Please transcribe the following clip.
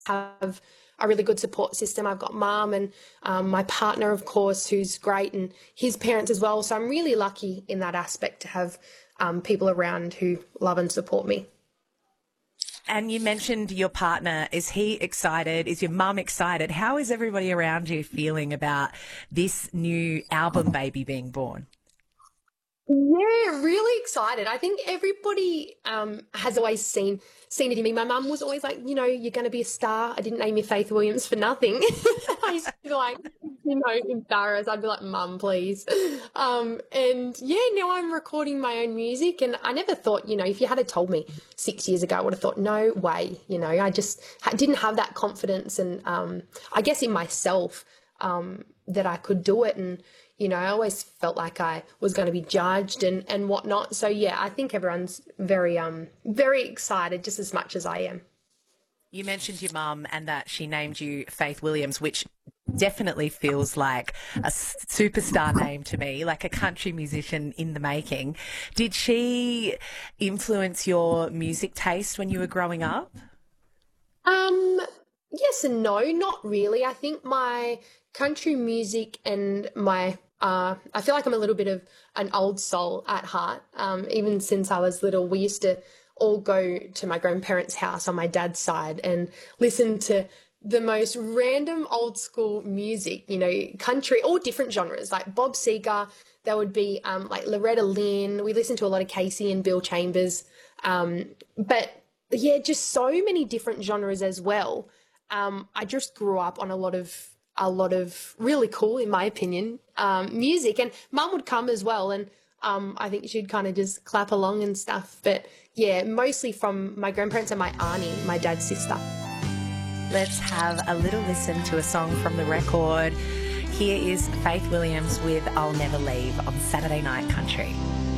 have a really good support system. I've got mum and my partner, of course, who's great, and his parents as well. So I'm really lucky in that aspect to have people around who love and support me. And you mentioned your partner. Is he excited? Is your mum excited? How is everybody around you feeling about this new album baby being born? Yeah, really excited. I think everybody has always seen it in me. My mum was always like, you're going to be a star. I didn't name you Faith Williams for nothing. I used to be like, embarrassed. I'd be like, Mum, please. And yeah, now I'm recording my own music, and I never thought, if you had told me 6 years ago, I would have thought, no way. I just didn't have that confidence, and I guess in myself that I could do it, and I always felt like I was going to be judged and whatnot. So, yeah, I think everyone's very excited, just as much as I am. You mentioned your mum and that she named you Faith Williams, which definitely feels like a superstar name to me, like a country musician in the making. Did she influence your music taste when you were growing up? Yes and no, not really. I think my country music and my I feel like I'm a little bit of an old soul at heart. Even since I was little, we used to all go to my grandparents' house on my dad's side and listen to the most random old school music, country, all different genres, like Bob Seger. There would be like Loretta Lynn. We listened to a lot of Casey and Bill Chambers. But yeah, just so many different genres as well. I just grew up on a lot of really cool, in my opinion, music, and mum would come as well, and I think she'd kind of just clap along and stuff. But yeah, mostly from my grandparents and my auntie, my dad's sister. Let's have a little listen to a song from the record. Here is Faith Williams with I'll Never Leave on Saturday Night Country.